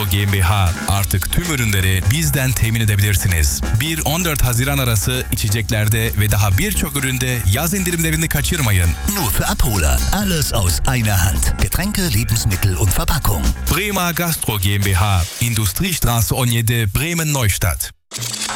Gastro GmbH. Artık tüm ürünleri bizden temin edebilirsiniz. 1-14 Haziran arası içeceklerde ve daha birçok üründe yaz indirimlerini kaçırmayın. Nur für Abholer. Alles aus einer Hand. Getränke, Lebensmittel und Verpackung. Bremer Gastro GmbH. Industriestraße 17, Bremen-Neustadt.